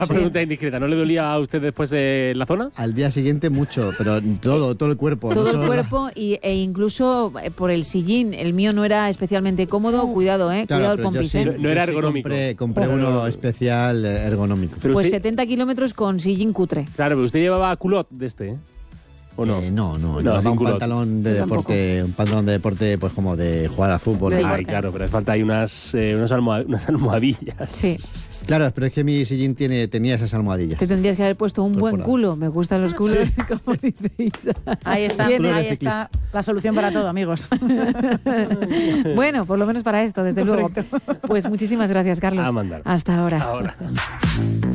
Una pregunta indiscreta, ¿no le dolía a usted después la zona? Al día siguiente mucho, pero todo el cuerpo. Todo el cuerpo e incluso por el sillín. El mío no era especialmente cómodo. Cuidado, Claro, cuidado el pero yo pompis. sí, No era yo sí ergonómico. compré uno especial ergonómico. Pero Pues usted- 70 kilómetros con sillín cutre. Claro, pero usted llevaba culot de este, ¿o no? No, sin llevaba un culot. pantalón de Yo tampoco. deporte, pues como de jugar al fútbol. Sí. Ay, claro, pero hace falta ahí unas almohadillas. Sí. Claro, pero es que mi sillín tenía esas almohadillas. Te tendrías que haber puesto un buen Por ahí. culo. Me gustan los culos, como dice Isa. Ahí está, Bien, ahí de está la solución para todo, amigos. Bueno, por lo menos para esto, desde luego. Pues muchísimas gracias, Carlos. A mandar. Hasta ahora. Ahora.